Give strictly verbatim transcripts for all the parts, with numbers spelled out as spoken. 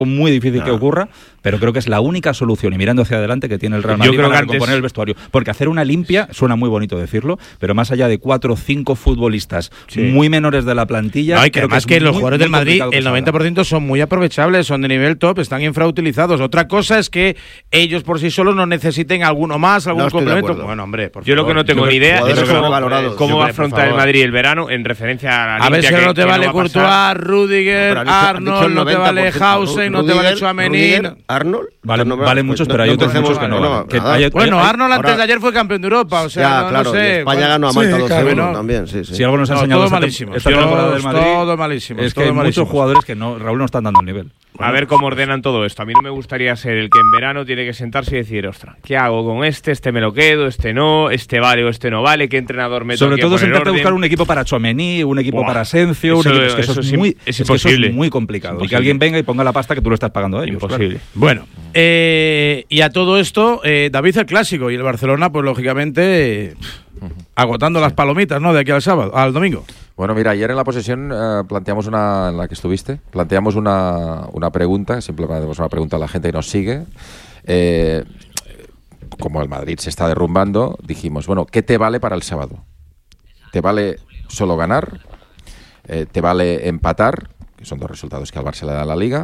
muy difícil no. que ocurra, pero creo que es la única solución y mirando hacia adelante que tiene el Real Madrid para recomponer antes... el vestuario, porque hacer una limpia suena muy bonito decirlo, pero más allá de cuatro o cinco futbolistas sí. muy menores de la plantilla, no, y que creo además que, que los jugadores del Madrid el noventa por ciento son muy aprovechables, son de nivel top, están infrautilizados. Otra cosa es que ellos por sí solos no necesiten alguno más, algún no complemento. Bueno, hombre, por yo favor. lo que no tengo ni idea es cómo, cómo va a afrontar el Madrid el verano en referencia a la limpia. A ver si que, no te vale no Courtois, Rudiger, no, Arnold, no te vale Hausen, no te vale Tchouaméni, Arnold. Vale, no, valen muchos, pero hay otros muchos que no. no, que nada, hay, bueno, hay, Arnold antes ahora, de ayer fue campeón de Europa, o sea, ya, no, claro, no sé. España bueno, ganó a Malta dos cero sí, claro, también, sí, sí. Si algo nos ha no, enseñado todo esta, malísimo, esta temporada del Madrid, todo malísimo, es todo que hay malísimo. muchos jugadores que no, Raúl, no están dando el nivel. A ver cómo ordenan todo esto. A mí no me gustaría ser el que en verano tiene que sentarse y decir, ostras, ¿qué hago con este? Este me lo quedo, este no, este vale o este no vale, ¿qué entrenador meto? Sobre todo sentarte a orden? buscar un equipo para Tchouaméni, un equipo Buah, para Asensio, un equipo, es que eso, eso es muy, es es que eso es muy complicado. Es y que alguien venga y ponga la pasta que tú lo estás pagando a ellos. Imposible. Claro. Bueno, eh, y a todo esto, eh, David el clásico y el Barcelona, pues lógicamente eh, agotando sí. las palomitas, ¿no? De aquí al sábado, al domingo. Bueno, mira, ayer en la posesión eh, planteamos una, en la que estuviste, planteamos una, una pregunta, simplemente una pregunta a la gente que nos sigue. Eh, como el Madrid se está derrumbando, dijimos, bueno, ¿qué te vale para el sábado? ¿Te vale solo ganar? Eh, ¿Te vale empatar? Que son dos resultados que al Barça le da la Liga.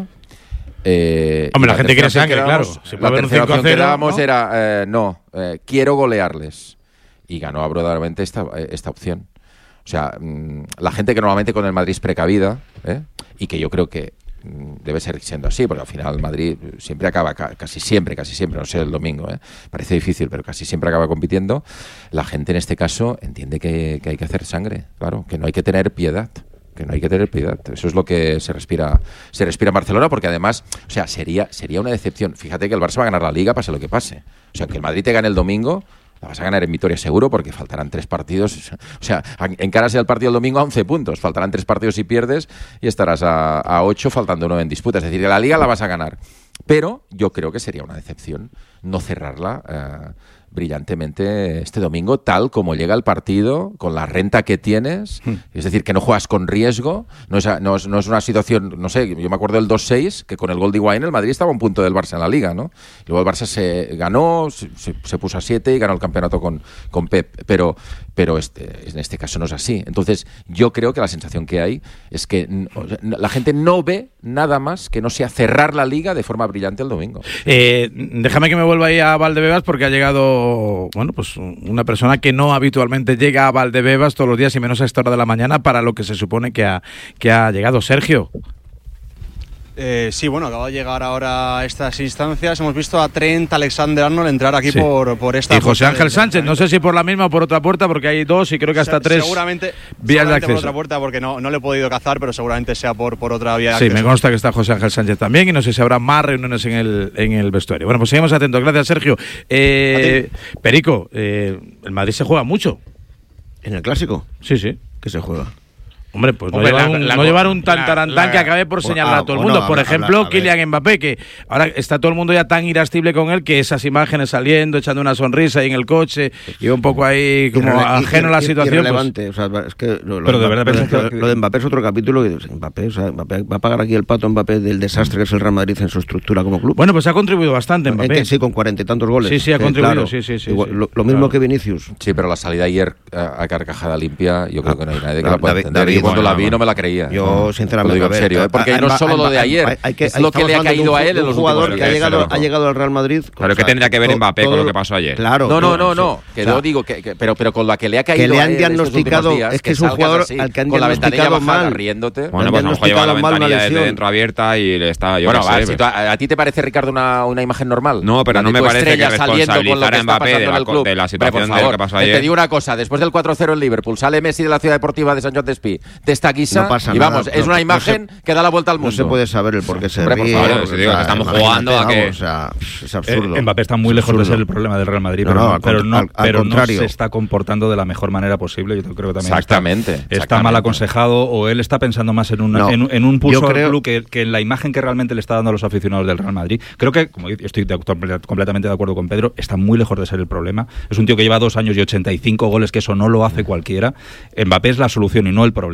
Eh, Hombre, la, la gente quiere sangre, claro. Si la tercera opción que dábamos ¿no? era, eh, no, eh, quiero golearles. Y ganó abrumadoramente esta, esta opción. O sea, mmm, la gente que normalmente con el Madrid es precavida, ¿eh? y que yo creo que mmm, debe ser siendo así, porque al final el Madrid siempre acaba, ca- casi siempre, casi siempre, no sé el domingo, ¿eh? parece difícil, pero casi siempre acaba compitiendo. La gente en este caso entiende que, que hay que hacer sangre, claro, que no hay que tener piedad. que no hay que tener piedad. Eso es lo que se respira se respira en Barcelona, porque además, o sea, sería sería una decepción. Fíjate que el Barça va a ganar la Liga pase lo que pase. O sea, que el Madrid te gane el domingo, la vas a ganar en Vitoria seguro, porque faltarán tres partidos. O sea, encaras el partido el domingo a once puntos. Faltarán tres partidos si pierdes y estarás a, a ocho faltando nueve en disputa. Es decir, que la Liga la vas a ganar. Pero yo creo que sería una decepción no cerrarla eh, brillantemente este domingo, tal como llega el partido, con la renta que tienes, hmm. es decir, que no juegas con riesgo, no es, no, es, no es una situación, no sé, yo me acuerdo del dos seis, que con el gol de Higuaín el Madrid estaba a un punto del Barça en la Liga, ¿no? Y luego el Barça se ganó, se, se puso a siete y ganó el campeonato con, con Pep, pero, pero este, en este caso no es así. Entonces, yo creo que la sensación que hay es que la gente no ve nada más que no sea cerrar la Liga de forma brillante el domingo. Eh, déjame que me vuelva ahí a Valdebebas, porque ha llegado, bueno, pues una persona que no habitualmente llega a Valdebebas todos los días y menos a esta hora de la mañana para lo que se supone que ha, que ha llegado. Sergio. Eh, sí, bueno, acaba de llegar ahora a estas instancias. Hemos visto a Trent Alexander-Arnold entrar aquí sí. por, por esta... Y José Ángel Sánchez, no sé si por la misma o por otra puerta, porque hay dos y creo que hasta Se, tres seguramente, vías seguramente de acceso. Por otra puerta, porque no, no le he podido cazar, pero seguramente sea por, por otra vía de sí, acceso. Me consta que está José Ángel Sánchez también y no sé si habrá más reuniones en el, en el vestuario. Bueno, pues seguimos atentos. Gracias, Sergio. Eh, Perico, eh, el Madrid se juega mucho. ¿En el Clásico? Sí, sí. ¿Qué se juega? Hombre, pues Hombre, no, llevar la, un, la, no llevar un tantarantán la, la, que acabe por señalar ah, a todo el bueno, mundo. Por a, ejemplo, a, a Kylian Mbappé, que ahora está todo el mundo ya tan irascible con él que esas imágenes saliendo, echando una sonrisa ahí en el coche y un poco ahí como Irrele- ajeno a la situación. Irrelevante. Pues, o sea, es que lo, lo, pero de verdad lo, lo, lo de Mbappé es otro capítulo. Que, Mbappé, o sea, Mbappé va a pagar aquí el pato Mbappé del desastre que es el Real Madrid en su estructura como club. Bueno, pues ha contribuido bastante Mbappé. Que, sí, con cuarenta y tantos goles. Sí, sí, ha sí, contribuido. Claro. Sí, sí, sí, Igual, sí, lo, lo mismo claro. que Vinicius. Sí, pero la salida ayer a, a carcajada limpia, yo creo Ah, que no hay nadie que David, la pueda entender. David, y cuando bueno, la vi bueno. no me la creía. Yo, sinceramente, lo digo a ver, en serio, ¿eh? porque a, no a, solo a, lo de ayer, hay, hay que, es lo que le ha caído un, a él en los jugador últimos que ha llegado, ha llegado al Real Madrid. Pero ¿qué tendría que ver Mbappé con lo que pasó ayer? Claro. No, no, no, no. no. Que yo digo que, que pero pero con la que le ha caído que le han a él diagnosticado días, es que es un jugador así, al que han con la ventanilla diagnosticado bajada mal. riéndote. Bueno, pues a lo mejor lleva la ventanilla de dentro abierta y le está. Yo bueno, sé, a, si tú, a, ¿a ti te parece, Ricardo, una, una imagen normal? No, pero no me parece que responsabilizar a Mbappé de la, de la situación de lo que pasó ayer. Te digo una cosa, después del cuatro cero en Liverpool, sale Messi de la Ciudad Deportiva de San Joan Despí, de esta guisa, y vamos, es una imagen que da la vuelta al mundo. No se puede saber el por qué se Hombre, ríe. por favor, o sea, digo, que estamos jugando a que... O sea, es absurdo. Eh, Mbappé está muy lejos de ser el problema del Real Madrid, no, pero, no, no, al, pero, no, al, al pero no contrario. se está comportando de la mejor manera posible. Yo creo que también exactamente, está, exactamente. está mal aconsejado, o él está pensando más en, una, no, en, en un pulso creo... al club que, que en la imagen que realmente le está dando a los aficionados del Real Madrid. Creo que, como estoy de, completamente de acuerdo con Pedro, está muy lejos de ser el problema. Es un tío que lleva dos años y ochenta y cinco goles, que eso no lo hace cualquiera. Mbappé es la solución y no el problema.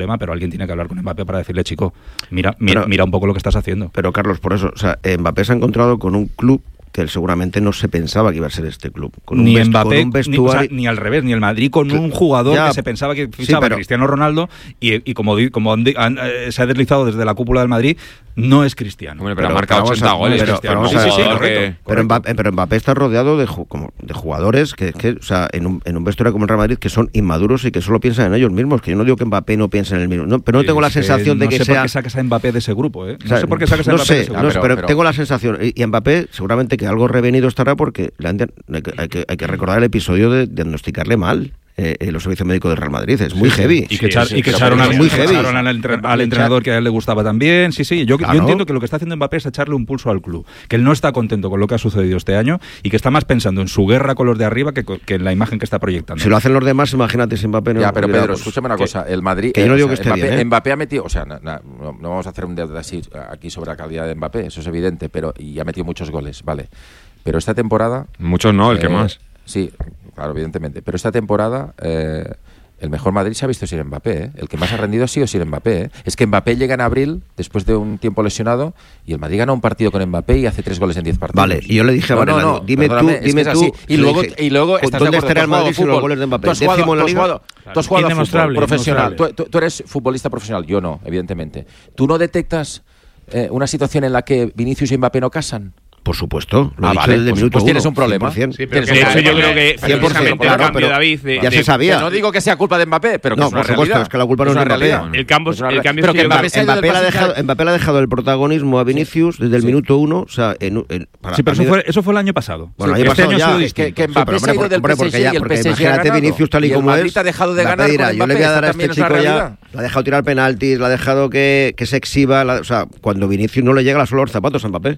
problema, pero alguien tiene que hablar con Mbappé para decirle, chico, mira, mira, pero, mira un poco lo que estás haciendo. Pero Carlos, por eso, o sea, Mbappé se ha encontrado con un club que él seguramente no se pensaba que iba a ser este club. Con ni un Mbappé, con un vestuario... ni, o sea, ni al revés, ni el Madrid con un jugador ya, que se pensaba que fichaba sí, pero... Cristiano Ronaldo y, y como, como han, han, se ha deslizado desde la cúpula del Madrid, no es Cristiano. Hombre, pero, pero ha marcado ochenta a, goles. Pero, pero, sí, sí, sí, correcto, que... pero, Mbappé, pero Mbappé está rodeado de, como, de jugadores que, que, o sea, en un, en un vestuario como el Real Madrid que son inmaduros y que solo piensan en ellos mismos. Que yo no digo que Mbappé no piense en el mismo, no, pero no sí, tengo la sensación que de que no sé sea... por qué sacas a Mbappé de ese grupo, ¿eh? No o sea, sé por qué sacas a no Mbappé sé, de ese grupo. No, pero, pero, pero tengo la sensación, y, y Mbappé seguramente que algo revenido estará porque le han, hay, que, hay, que, hay que recordar el episodio de diagnosticarle mal. Eh, eh, los servicios médicos del Real Madrid, es muy sí, heavy. Y que, echar, sí, sí, y que echaron, al, muy heavy. echaron al, entre, al entrenador que a él le gustaba también. Sí, sí, yo, claro. yo entiendo que lo que está haciendo Mbappé es echarle un pulso al club, que él no está contento con lo que ha sucedido este año y que está más pensando en su guerra con los de arriba que, que en la imagen que está proyectando. Si lo hacen los demás, imagínate si Mbappé no... Ya, pero Pedro, escúchame una cosa, el Madrid... Que yo no digo o sea, que esté Mbappé, bien, ¿eh? Mbappé ha metido, o sea, no, no, no vamos a hacer un dedo así aquí sobre la calidad de Mbappé, eso es evidente, pero y ha metido muchos goles, vale. Pero esta temporada... Muchos no, el eh, que más. Sí, claro, evidentemente. Pero esta temporada eh, el mejor Madrid se ha visto sin Mbappé, ¿eh? El que más ha rendido ha sido sin Mbappé, ¿eh? Es que Mbappé llega en abril, después de un tiempo lesionado, y el Madrid gana un partido con Mbappé y hace tres goles en diez partidos. Vale, y yo le dije a Varela, no, no, no, dime tú, dime tú... Y luego, y luego estás ¿dónde estará el Madrid sin los goles de Mbappé? ¿Tú has jugado, tú has jugado, tú has jugado fútbol profesional? Tú, tú, tú eres futbolista profesional, yo no, evidentemente. ¿Tú no detectas eh, una situación en la que Vinicius y Mbappé no casan? Por supuesto, lo ah, he dicho vale, desde el pues, minuto pues tienes uno, un problema. Sí, pero que de hecho yo creo que cien por ciento, claro, el cambio, pero David, de, ya de, se sabía. No digo que sea culpa de Mbappé, pero que no, es una por supuesto, realidad. es que la culpa no es de Mbappé. El cambio, el cambio pero que Mbappé, Mbappé, Mbappé, le ha dejado, Mbappé le ha dejado el protagonismo a Vinicius sí. desde el sí. minuto uno, o sea, en, en, para, sí, pero eso fue, eso fue el año pasado. Bueno, el año este pasado año ya, ha sido es que, que Mbappé sí, se ha ido del P S G y el P S G imagínate Vinicius tal y como es. ha dejado de ganar con yo le voy a dar a este chico ya, le ha dejado tirar penaltis, le ha dejado que se exhiba, o sea, cuando Vinicius no le llega la suela a los zapatos a Mbappé.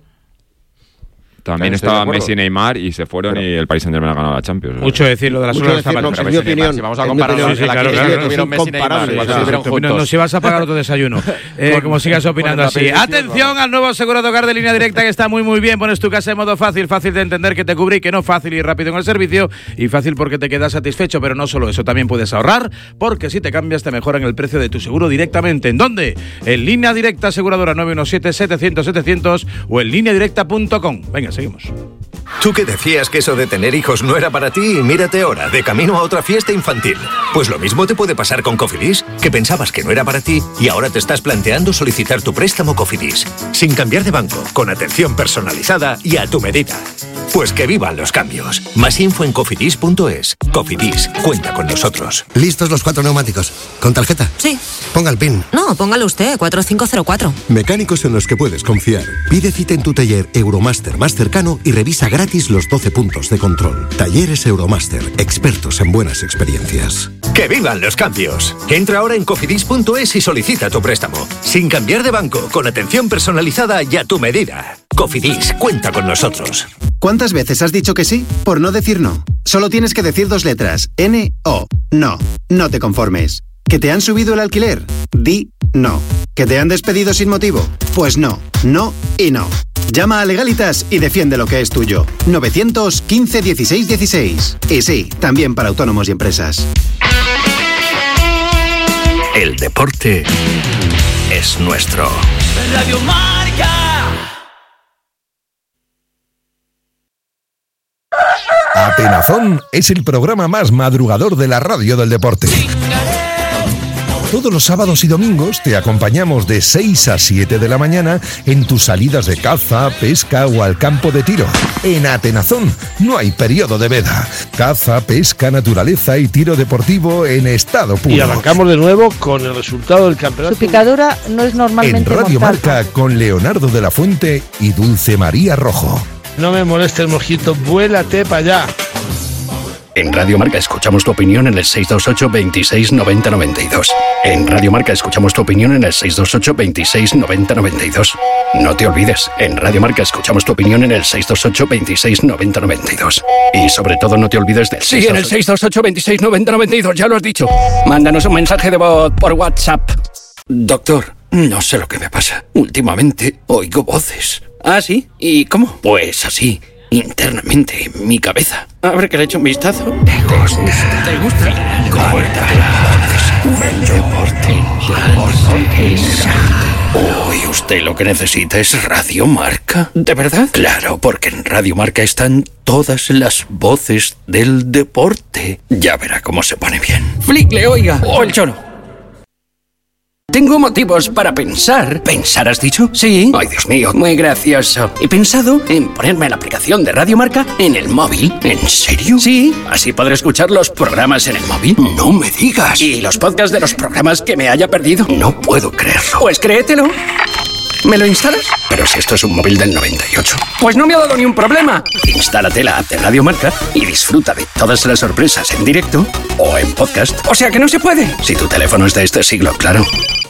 También estaba Messi y Neymar y se fueron pero, y el Paris Saint-Germain ha ganado la Champions. Mucho decir lo de las suelas zapatos. Es mi opinión. Si vamos a compararlo, nos ibas a pagar otro desayuno. eh, como sigas opinando así. Atención al nuevo seguro de hogar de Línea Directa que está muy muy bien. Pones tu casa en modo fácil, fácil de entender que te cubre y que no, fácil y rápido en el servicio y fácil porque te quedas satisfecho, pero no solo eso, también puedes ahorrar porque si te cambias te mejoran el precio de tu seguro directamente. ¿En dónde? En Línea Directa Aseguradora nueve uno siete, setecientos, setecientos o en línea directa punto com. Venga, seguimos. Tú que decías que eso de tener hijos no era para ti y mírate ahora, de camino a otra fiesta infantil. Pues lo mismo te puede pasar con Cofidis, que pensabas que no era para ti y ahora te estás planteando solicitar tu préstamo Cofidis. Sin cambiar de banco, con atención personalizada y a tu medida. Pues que vivan los cambios. Más info en cofidis punto es. Cofidis, cuenta con nosotros. ¿Listos los cuatro neumáticos? ¿Con tarjeta? Sí. Ponga el PIN. No, póngalo usted, cuatro cinco cero cuatro. Mecánicos en los que puedes confiar. Pide cita en tu taller Euromaster más cercano y revisa gratis los doce puntos de control. Talleres Euromaster, expertos en buenas experiencias. ¡Que vivan los cambios! Entra ahora en cofidis punto es y solicita tu préstamo. Sin cambiar de banco, con atención personalizada y a tu medida. Cofidis, cuenta con nosotros. ¿Cuántas veces has dicho que sí por no decir no? Solo tienes que decir dos letras, N O. No, no te conformes. ¿Que te han subido el alquiler? Di no. ¿Que te han despedido sin motivo? Pues no, no y no. Llama a Legalitas y defiende lo que es tuyo. novecientos quince dieciséis dieciséis. Y sí, también para autónomos y empresas. El deporte es nuestro. Radio Marca. Atenazón es el programa más madrugador de la radio del deporte. Todos los sábados y domingos te acompañamos de seis a siete de la mañana en tus salidas de caza, pesca o al campo de tiro. En Atenazón no hay periodo de veda. Caza, pesca, naturaleza y tiro deportivo en estado puro. Y arrancamos de nuevo con el resultado del campeonato. Su picadura no es normalmente En Radio mortal. Marca con Leonardo de la Fuente y Dulce María Rojo. No me moleste el mosquito, vuélate para allá. En Radio Marca escuchamos tu opinión en el seis dos ocho, veintiséis, noventa, noventa y dos. En Radio Marca escuchamos tu opinión en el seis dos ocho, veintiséis, noventa, noventa y dos. No te olvides, en Radio Marca escuchamos tu opinión en el seis dos ocho, veintiséis, noventa, noventa y dos. Y sobre todo no te olvides del Sí, en el seis dos ocho, veintiséis, noventa, noventa y dos, ya lo has dicho. Mándanos un mensaje de voz por WhatsApp. Doctor, no sé lo que me pasa. Últimamente oigo voces. ¿Ah, sí? ¿Y cómo? Pues así, internamente en mi cabeza. A ver que le eche un vistazo. ¿Te gusta? ¿Te gusta? ¿Cómo está? Deporte, deporte, Uy, usted lo que necesita es Radio Marca. ¿De verdad? Claro, porque en Radio Marca están todas las voces del deporte. Ya verá cómo se pone bien. Flickle, oiga. O el choro. Tengo motivos para pensar. ¿Pensar has dicho? Sí. Ay, Dios mío, muy gracioso. He pensado en ponerme la aplicación de Radio Marca en el móvil. ¿En serio? Sí. Así podré escuchar los programas en el móvil. No me digas. Y los podcasts de los programas que me haya perdido. No puedo creerlo. Pues créetelo. ¿Me lo instalas? Pero si esto es un móvil del noventa y ocho. Pues no me ha dado ni un problema. Instálate la app de Radio Marca y disfruta de todas las sorpresas en directo o en podcast. O sea que no se puede. Si tu teléfono es de este siglo, claro.